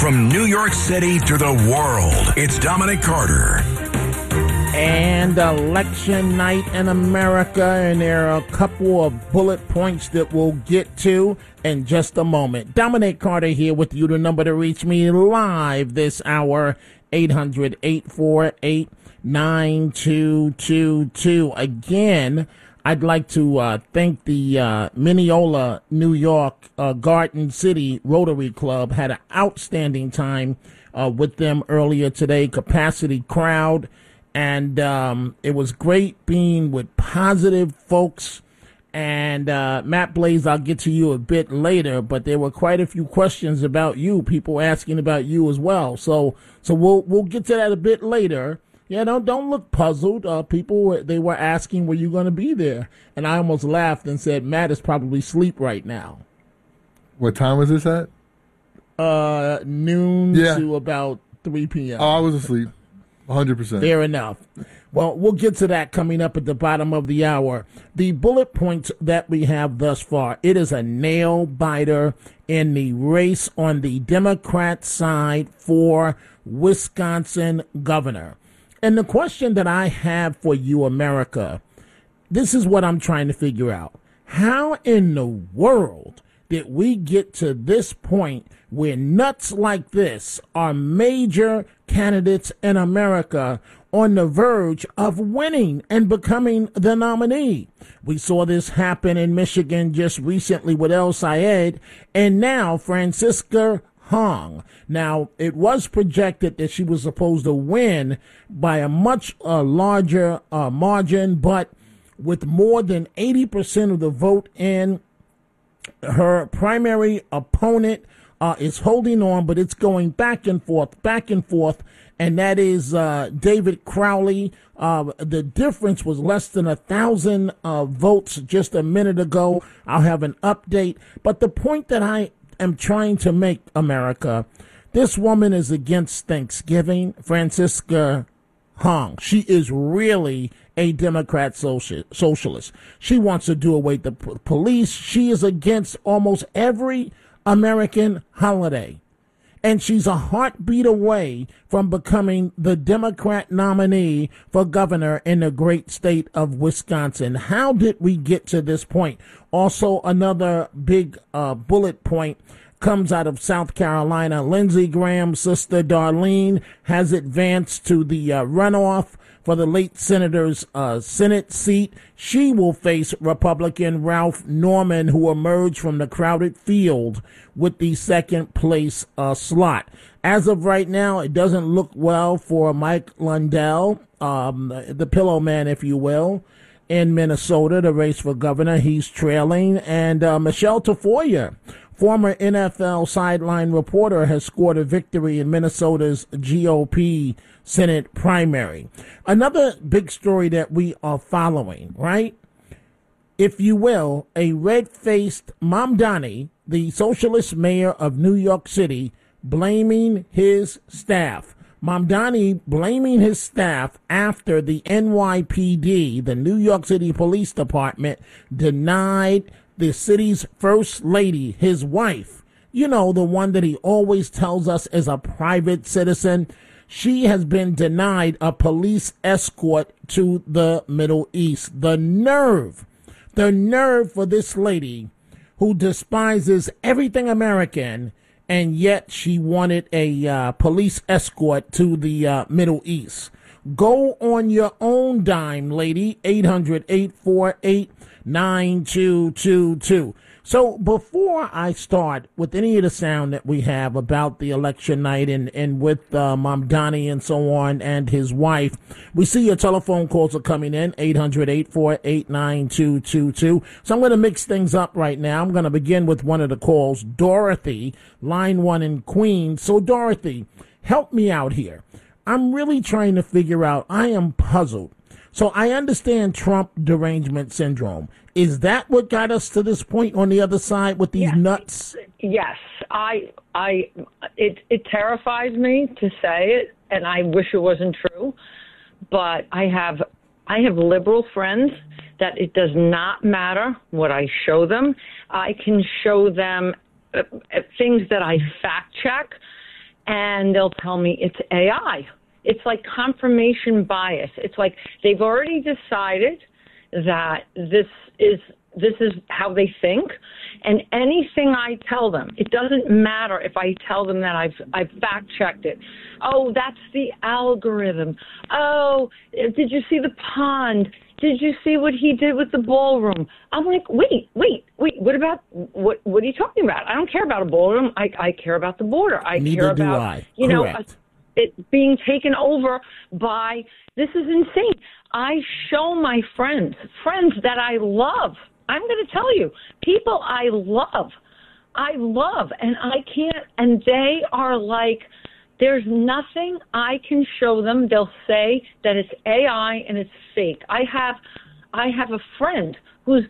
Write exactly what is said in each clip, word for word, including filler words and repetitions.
From New York City to the world, it's Dominic Carter. And election night in America, and there are a couple of bullet points that we'll get to in just a moment. Dominic Carter here with you. The number to reach me live this hour, eight hundred, eight four eight, nine two two two. Again, I'd like to uh, thank the uh, Mineola, New York, uh, Garden City Rotary Club. Had an outstanding time uh, with them earlier today. Capacity crowd. And um, it was great being with positive folks. And uh, Matt Blaze, I'll get to you a bit later, but there were quite a few questions about you, people asking about you as well. So so we'll we'll get to that a bit later. Yeah, don't, don't look puzzled. Uh, people, they were asking, were you going to be there? And I almost laughed and said, Matt is probably asleep right now. What time was this at? Uh, noon yeah. to about three p.m. Oh, I was asleep. one hundred percent. Fair enough. Well, we'll get to that coming up at the bottom of the hour. The bullet points that we have thus far, it is a nail biter in the race on the Democrat side for Wisconsin governor. And the question that I have for you, America, this is what I'm trying to figure out. How in the world did we get to this point where nuts like this are major candidates in America on the verge of winning and becoming the nominee? We saw this happen in Michigan just recently with El Sayed, and now Francisca Hong. Now, it was projected that she was supposed to win by a much uh, larger uh, margin, but with more than eighty percent of the vote in, her primary opponent uh, is holding on, but it's going back and forth, back and forth, and that is uh, David Crowley. Uh, the difference was less than a thousand uh, votes just a minute ago. I'll have an update. But the point that I am trying to make, America, this woman is against Thanksgiving, Francisca Hong. She is really a Democrat social, socialist. She wants to do away with the p- police. She is against almost every American holiday. And she's a heartbeat away from becoming the Democrat nominee for governor in the great state of Wisconsin. How did we get to this point? Also, another big uh, bullet point comes out of South Carolina. Lindsey Graham's sister, Darlene, has advanced to the uh, runoff for the late senator's uh, Senate seat. She will face Republican Ralph Norman, who emerged from the crowded field with the second place uh, slot. As of right now, it doesn't look well for Mike Lundell, um, the pillow man, if you will, in Minnesota, the race for governor. He's trailing. And uh, Michelle Tafoya, former N F L sideline reporter, has scored a victory in Minnesota's G O P Senate primary. Another big story that we are following, right? If you will, a red-faced Mamdani, the socialist mayor of New York City, blaming his staff. Mamdani blaming his staff after the N Y P D, the New York City Police Department, denied the city's first lady, his wife, you know, the one that he always tells us is a private citizen. She has been denied a police escort to the Middle East. The nerve, the nerve for this lady who despises everything American, and yet she wanted a uh, police escort to the uh, Middle East. Go on your own dime, lady. eight hundred, eight four eight, nine two two two. So before I start with any of the sound that we have about the election night and, and with uh, Mamdani and so on and his wife, we see your telephone calls are coming in, eight hundred, eight four eight, nine two two two. So I'm going to mix things up right now. I'm going to begin with one of the calls, Dorothy, line one in Queens. So Dorothy, help me out here. I'm really trying to figure out, I am puzzled. So I understand Trump derangement syndrome. Is that what got us to this point on the other side with these yes. nuts? Yes. I, I, it, it terrifies me to say it, and I wish it wasn't true. But I have, I have liberal friends that it does not matter what I show them. I can show them uh, things that I fact check. and they'll tell me it's A I. It's like confirmation bias. It's like they've already decided that this is this is how they think, and anything I tell them, it doesn't matter if I tell them that I've I've fact checked it. Oh, that's the algorithm. Oh, did you see the pond? Did you see what he did with the ballroom? I'm like, wait, wait, wait. What about what? What are you talking about? I don't care about a ballroom. I I care about the border. I Neither care do about I. you know. Correct. A, it being taken over by, this is insane. I show my friends, friends that I love. I'm going to tell you, people I love, I love, and I can't, and they are like, there's nothing I can show them. They'll say that it's A I and it's fake. I have, I have a friend who's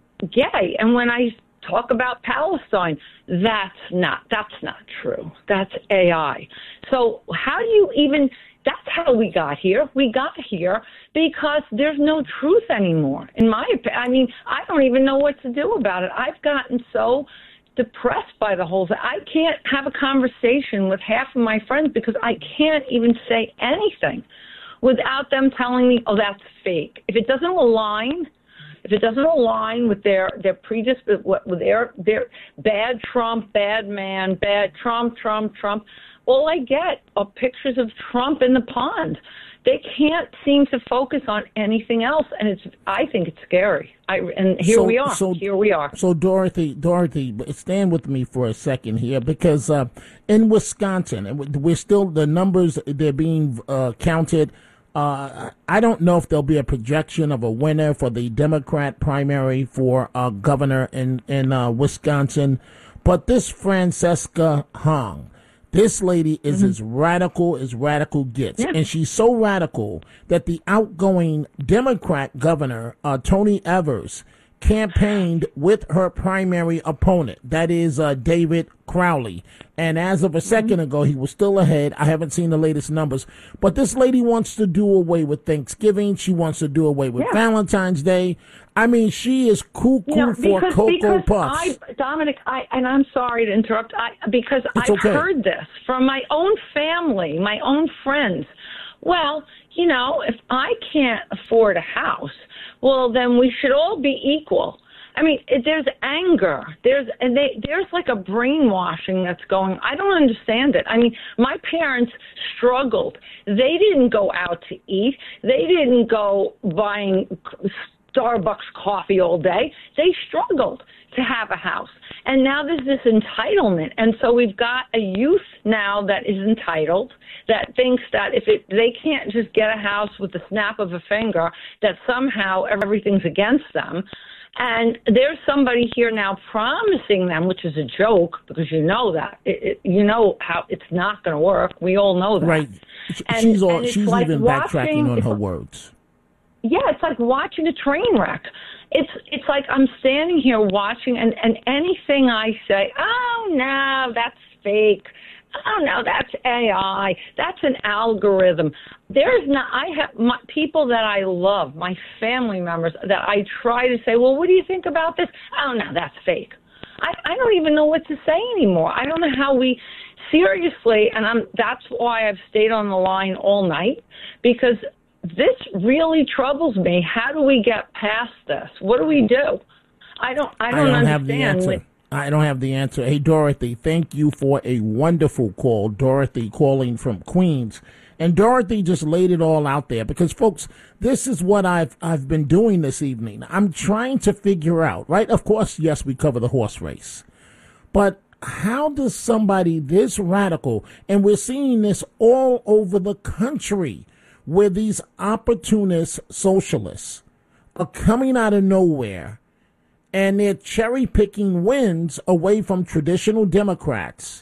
gay, and when I talk about Palestine, that's not, that's not true. That's A I. So how do you even, that's how we got here. We got here because there's no truth anymore. In my opinion, I mean, I don't even know what to do about it. I've gotten so depressed by the whole thing. I can't have a conversation with half of my friends because I can't even say anything without them telling me, oh, that's fake. If it doesn't align, if it doesn't align with their their predisp with their their bad Trump, bad man, bad Trump, Trump, Trump, all I get are pictures of Trump in the pond. They can't seem to focus on anything else, and it's. I think it's scary. I and here so, we are. So, here we are. So Dorothy, Dorothy, stand with me for a second here, because uh, in Wisconsin, and we're still the numbers they're being uh, counted. Uh, I don't know if there'll be a projection of a winner for the Democrat primary for uh, governor in in uh, Wisconsin, but this Francesca Hong. This lady is mm-hmm. as radical as radical gets. Yeah. And she's so radical that the outgoing Democrat governor, uh, Tony Evers, campaigned with her primary opponent. That is uh, David Crowley. And as of a second ago, he was still ahead. I haven't seen the latest numbers. But this lady wants to do away with Thanksgiving. She wants to do away with yeah. Valentine's Day. I mean, she is cuckoo you know, for because, Cocoa because Puffs. I, Dominic, I, and I'm sorry to interrupt, I, because it's I've okay. heard this from my own family, my own friends. Well, you know, if I can't afford a house, well, then we should all be equal. I mean, there's anger. There's and they, there's like a brainwashing that's going. I don't understand it. I mean, my parents struggled. They didn't go out to eat. They didn't go buying Starbucks coffee all day. They struggled to have a house. And now there's this entitlement. And so we've got a youth now that is entitled, that thinks that if it, they can't just get a house with the snap of a finger, that somehow everything's against them. And there's somebody here now promising them, which is a joke, because you know that. It, it, you know how it's not going to work. We all know that. Right. And, she's all, and she's like even watching, backtracking on her words. Yeah, it's like watching a train wreck. It's it's like I'm standing here watching, and, and anything I say, oh, no, that's fake. Oh, no, that's A I. That's an algorithm. There's not, I have my, people that I love, my family members, that I try to say, well, what do you think about this? Oh, no, that's fake. I, I don't even know what to say anymore. I don't know how we, seriously, and I'm, that's why I've stayed on the line all night, because this really troubles me. How do we get past this? What do we do? I don't, I don't, I don't understand. have the answer. I don't have the answer. Hey, Dorothy, thank you for a wonderful call. Dorothy calling from Queens. And Dorothy just laid it all out there because, folks, this is what I've I've been doing this evening. I'm trying to figure out, right? Of course, yes, we cover the horse race. But how does somebody this radical, and we're seeing this all over the country, where these opportunist socialists are coming out of nowhere and they're cherry-picking wins away from traditional Democrats.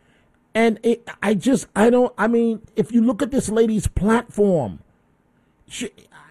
And it, I just, I don't, I mean, if you look at this lady's platform, she,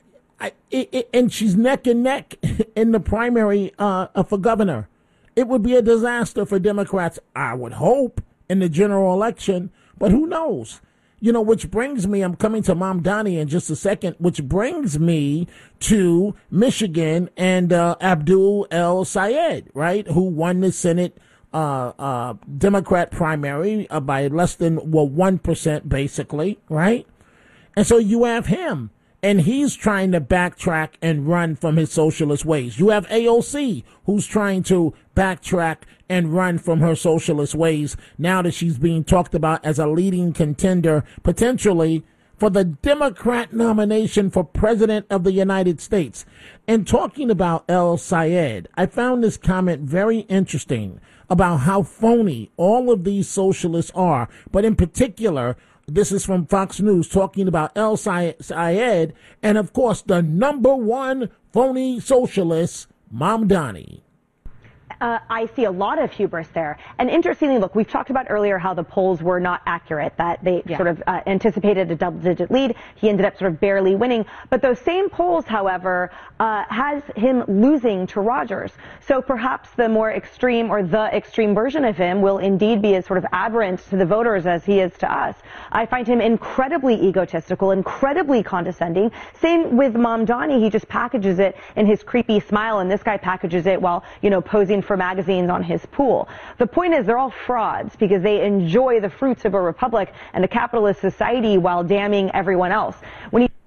I, it, it, and she's neck and neck in the primary uh, for governor. It would be a disaster for Democrats, I would hope, in the general election, but who knows? You know, which brings me, I'm coming to Mom Donnie in just a second, which brings me to Michigan and uh, Abdul El Sayed, right, who won the Senate uh, uh, Democrat primary uh, by less than, well, one percent basically, right? And so you have him, and he's trying to backtrack and run from his socialist ways. You have A O C, who's trying to backtrack and run from her socialist ways now that she's being talked about as a leading contender, potentially, for the Democrat nomination for President of the United States. And talking about El-Sayed, I found this comment very interesting about how phony all of these socialists are. But in particular, this is from Fox News talking about El-Sayed and, of course, the number one phony socialist, Mamdani. Uh, I see a lot of hubris there. And interestingly, look, we've talked about earlier how the polls were not accurate, that they yeah. sort of uh, anticipated a double-digit lead. He ended up sort of barely winning. But those same polls, however, uh, has him losing to Rogers. So perhaps the more extreme or the extreme version of him will indeed be as sort of aberrant to the voters as he is to us. I find him incredibly egotistical, incredibly condescending. Same with Mamdani. He just packages it in his creepy smile, and this guy packages it while, you know, posing for magazines on his pool. The point is they're all frauds because they enjoy the fruits of a republic and a capitalist society while damning everyone else. When he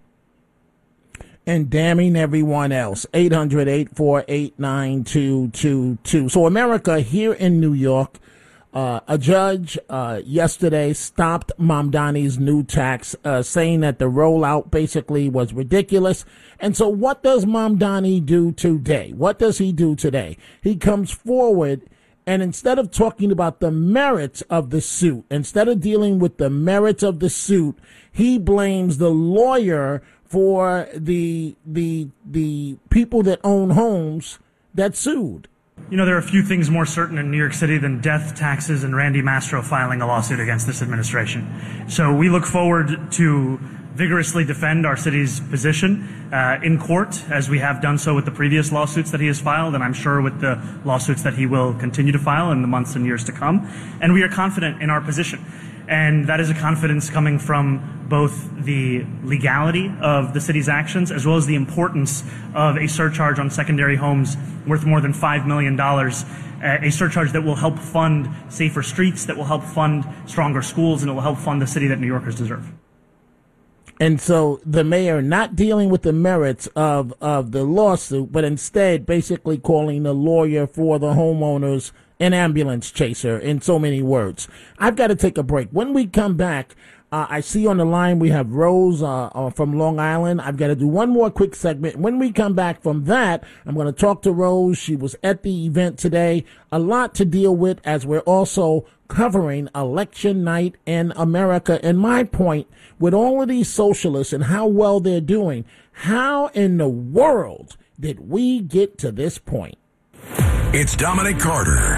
and damning everyone else. eight hundred, eight four eight, nine two two two. So America, here in New York, uh, a judge uh, yesterday stopped Mamdani's new tax, uh, saying that the rollout basically was ridiculous. And so what does Mamdani do today? What does he do today? He comes forward, and instead of talking about the merits of the suit, instead of dealing with the merits of the suit, he blames the lawyer for the the the people that own homes that sued. You know, there are a few things more certain in New York City than death, taxes, and Randy Mastro filing a lawsuit against this administration. So we look forward to vigorously defend our city's position uh, in court, as we have done so with the previous lawsuits that he has filed, and I'm sure with the lawsuits that he will continue to file in the months and years to come. And we are confident in our position. And that is a confidence coming from both the legality of the city's actions as well as the importance of a surcharge on secondary homes worth more than five million dollars, a surcharge that will help fund safer streets, that will help fund stronger schools, and it will help fund the city that New Yorkers deserve. And so the mayor not dealing with the merits of, of the lawsuit, but instead basically calling the lawyer for the homeowners an ambulance chaser, in so many words. I've got to take a break. When we come back, uh, I see on the line we have Rose uh, uh, from Long Island. I've got to do one more quick segment. When we come back from that, I'm going to talk to Rose. She was at the event today. A lot to deal with as we're also covering election night in America. And my point, with all of these socialists and how well they're doing, how in the world did we get to this point? It's Dominic Carter.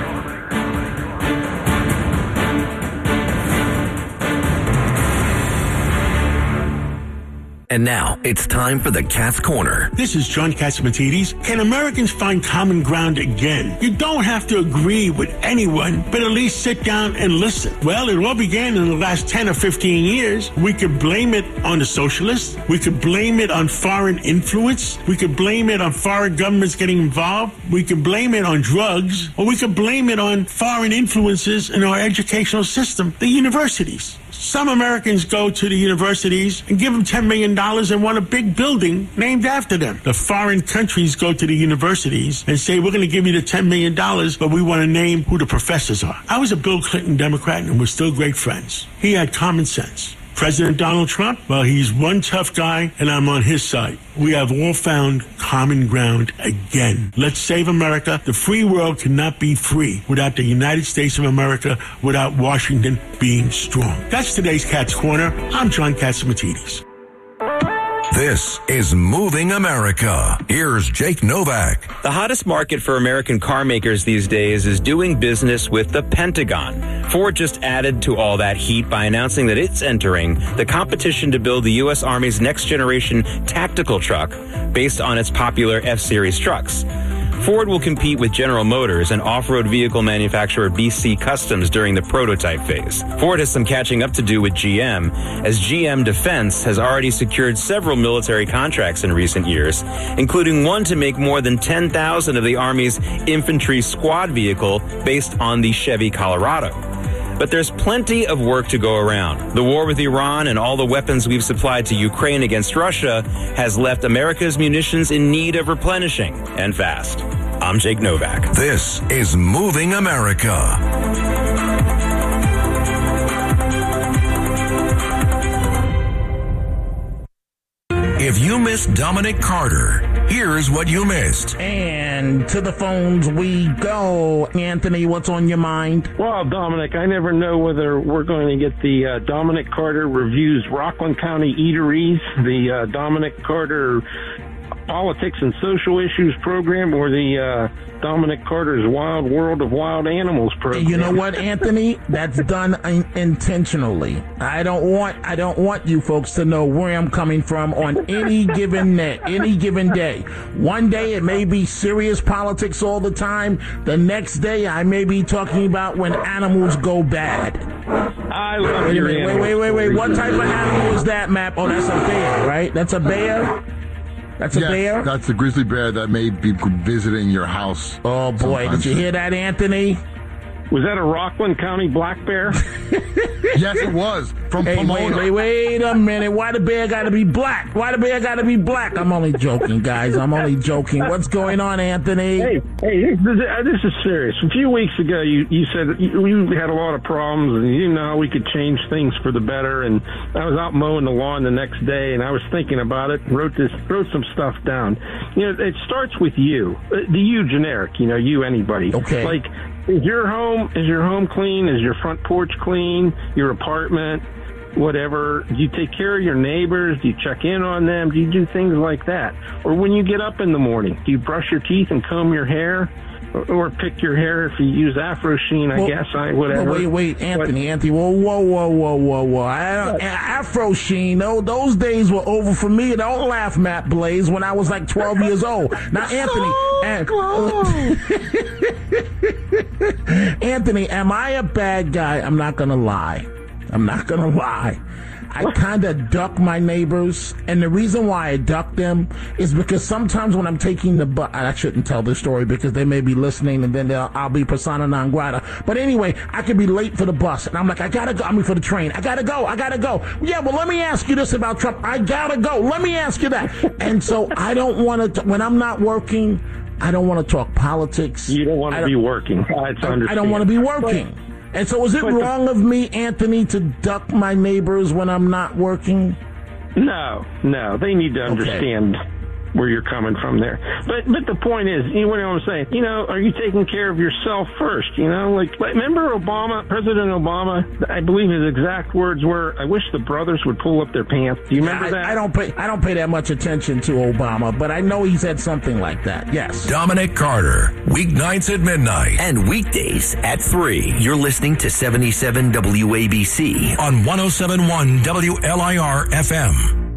And now, it's time for the Cat's Corner. This is John Catsimatidis. Can Americans find common ground again? You don't have to agree with anyone, but at least sit down and listen. Well, it all began in the last ten or fifteen years. We could blame it on the socialists. We could blame it on foreign influence. We could blame it on foreign governments getting involved. We could blame it on drugs. Or we could blame it on foreign influences in our educational system, the universities. Some Americans go to the universities and give them ten million dollars and want a big building named after them. The foreign countries go to the universities and say, we're going to give you the ten million dollars, but we want to name who the professors are. I was a Bill Clinton Democrat and we're still great friends. He had common sense. President Donald Trump, well, he's one tough guy, and I'm on his side. We have all found common ground again. Let's save America. The free world cannot be free without the United States of America, without Washington being strong. That's today's Cat's Corner. I'm John Catsimatidis. This is Moving America. Here's Jake Novak. The hottest market for American car makers these days is doing business with the Pentagon. Ford just added to all that heat by announcing that it's entering the competition to build the U S Army's next generation tactical truck based on its popular F-Series trucks. Ford will compete with General Motors and off-road vehicle manufacturer B C Customs during the prototype phase. Ford has some catching up to do with G M, as G M Defense has already secured several military contracts in recent years, including one to make more than ten thousand of the Army's infantry squad vehicle based on the Chevy Colorado. But there's plenty of work to go around. The war with Iran and all the weapons we've supplied to Ukraine against Russia has left America's munitions in need of replenishing, and fast. I'm Jake Novak. This is Moving America. If you missed Dominic Carter, here's what you missed. And to the phones we go. Anthony, what's on your mind? Well, Dominic, I never know whether we're going to get the uh, Dominic Carter Reviews Rockland County Eateries, the uh, Dominic Carter Politics and Social Issues program, or the uh, Dominic Carter's Wild World of Wild Animals program. You know what, Anthony? That's done in- intentionally. I don't want I don't want you folks to know where I'm coming from on any given day, any given day. One day it may be serious politics all the time. The next day I may be talking about when animals go bad. I love wait, your wait, animals. Wait, wait, wait, wait. What type of animal is that, Map? Oh, that's a bear, right? That's a bear? That's a yes, bear? That's a grizzly bear that may be visiting your house. Oh, boy. Did you hear that, Anthony? Was that a Rockland County black bear? Yes, it was. From hey, Pomona. Wait, wait, wait a minute. Why the bear got to be black? Why the bear got to be black? I'm only joking, guys. I'm only joking. What's going on, Anthony? Hey, hey, this, this is serious. A few weeks ago, you, you said you, you had a lot of problems, and you didn't know how we could change things for the better. And I was out mowing the lawn the next day, and I was thinking about it. Wrote this, wrote some stuff down. You know, it starts with you, the you generic. You know, you anybody. Okay. Like, is your home is your home clean? Is your front porch clean? Your apartment? Whatever. Do you take care of your neighbors? Do you check in on them? Do you do things like that? Or when you get up in the morning, do you brush your teeth and comb your hair? Or, or pick your hair if you use Afro Sheen, I well, guess, I whatever. Wait, wait, Anthony, but, Anthony, whoa, whoa, whoa, whoa, whoa, whoa. I, Afro Sheen, no, those days were over for me. Don't laugh, Matt Blaze, when I was like twelve years old. Now, Anthony, so and, Anthony, am I a bad guy? I'm not going to lie. I'm not going to lie. I kind of duck my neighbors, and the reason why I duck them is because sometimes when I'm taking the bus, I shouldn't tell this story because they may be listening, and then I'll be persona non grata. But anyway, I could be late for the bus, and I'm like, I gotta go. I mean, for the train, I gotta go. I gotta go. Yeah, well, let me ask you this about Trump. I gotta go. Let me ask you that. And so I don't want to. When I'm not working, I don't want to talk politics. You don't want to be working. I, I don't want to be working. But, And so is it wrong of me, Anthony, to duck my neighbors when I'm not working? No, no. They need to understand okay. where you're coming from there. But but the point is, you know what I'm saying? You know, are you taking care of yourself first? You know, like, like remember Obama, President Obama? I believe his exact words were, "I wish the brothers would pull up their pants." Do you remember I, that? I don't pay I don't pay that much attention to Obama, but I know he said something like that. Yes. Dominic Carter, weeknights at midnight and weekdays at three. You're listening to seventy-seven W A B C on one oh seven point one W L I R F M.